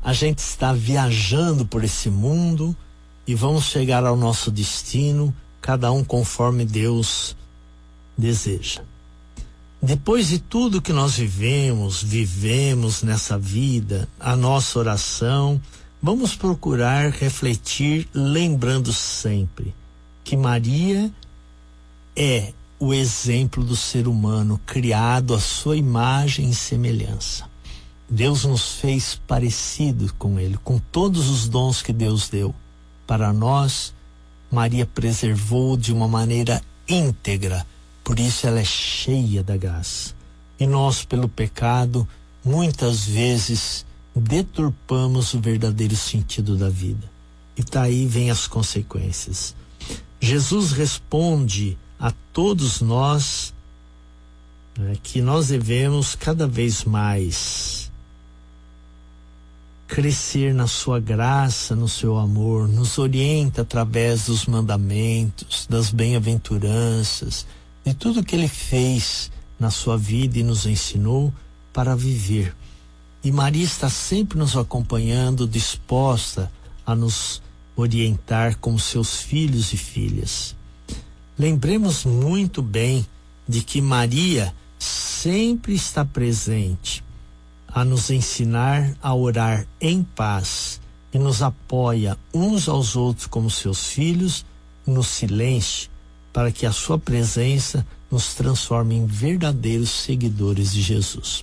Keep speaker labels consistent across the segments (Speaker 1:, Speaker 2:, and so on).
Speaker 1: a gente está viajando por esse mundo e vamos chegar ao nosso destino, cada um conforme Deus deseja. Depois de tudo que nós vivemos nessa vida, a nossa oração, vamos procurar refletir, lembrando sempre que Maria é o exemplo do ser humano criado à sua imagem e semelhança. Deus nos fez parecido com Ele, com todos os dons que Deus deu. Para nós, Maria preservou de uma maneira íntegra, por isso ela é cheia da graça. E nós, pelo pecado, muitas vezes deturpamos o verdadeiro sentido da vida. E daí vem as consequências. Jesus responde a todos nós, que nós devemos cada vez mais crescer na sua graça, no seu amor, nos orienta através dos mandamentos, das bem-aventuranças, de tudo que Ele fez na sua vida e nos ensinou para viver. E Maria está sempre nos acompanhando, disposta a nos orientar como seus filhos e filhas. Lembremos muito bem de que Maria sempre está presente a nos ensinar a orar em paz e nos apoia uns aos outros como seus filhos no silêncio, para que a sua presença nos transforme em verdadeiros seguidores de Jesus.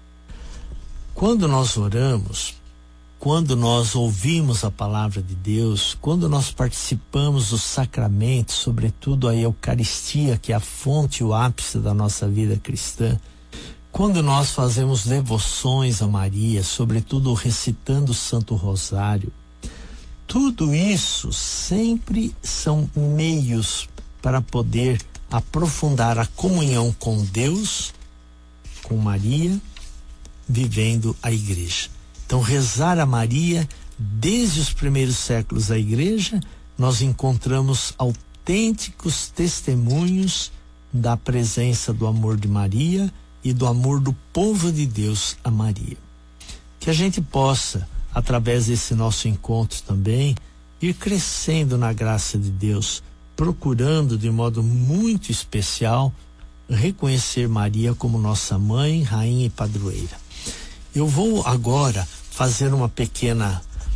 Speaker 1: Quando nós oramos, quando nós ouvimos a palavra de Deus, quando nós participamos dos sacramentos, sobretudo a Eucaristia, que é a fonte e o ápice da nossa vida cristã, quando nós fazemos devoções a Maria, sobretudo recitando o Santo Rosário, tudo isso sempre são meios para poder aprofundar a comunhão com Deus, com Maria, vivendo a igreja. Então, rezar a Maria, desde os primeiros séculos da igreja, nós encontramos autênticos testemunhos da presença do amor de Maria e do amor do povo de Deus a Maria. Que a gente possa, através desse nosso encontro também, ir crescendo na graça de Deus, procurando de modo muito especial reconhecer Maria como nossa mãe, rainha e padroeira. Eu vou agora fazer uma pequena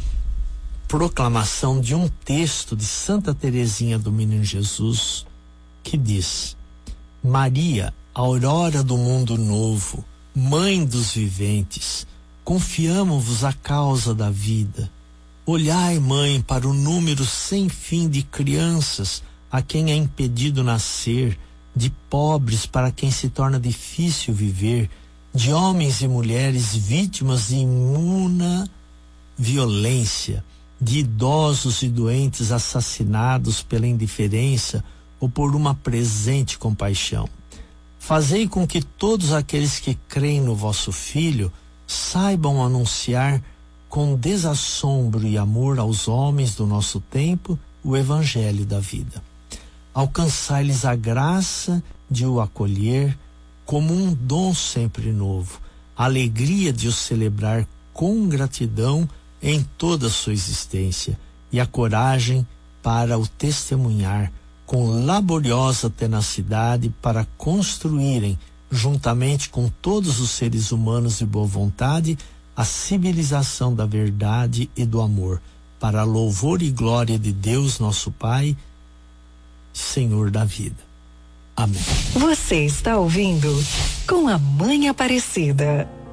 Speaker 1: proclamação de um texto de Santa Teresinha do Menino Jesus, que diz: Maria, aurora do mundo novo, mãe dos viventes, confiamo-vos a causa da vida. Olhai, mãe, para o número sem fim de crianças a quem é impedido nascer, de pobres para quem se torna difícil viver, de homens e mulheres vítimas de imuna violência, de idosos e doentes assassinados pela indiferença ou por uma presente compaixão. Fazei com que todos aqueles que creem no vosso Filho saibam anunciar com desassombro e amor aos homens do nosso tempo o Evangelho da vida. Alcançai-lhes a graça de o acolher como um dom sempre novo, a alegria de o celebrar com gratidão em toda a sua existência e a coragem para o testemunhar com laboriosa tenacidade para construírem, juntamente com todos os seres humanos de boa vontade, a civilização da verdade e do amor, para a louvor e glória de Deus nosso Pai, Senhor da vida. Amém.
Speaker 2: Você está ouvindo Com a Mãe Aparecida.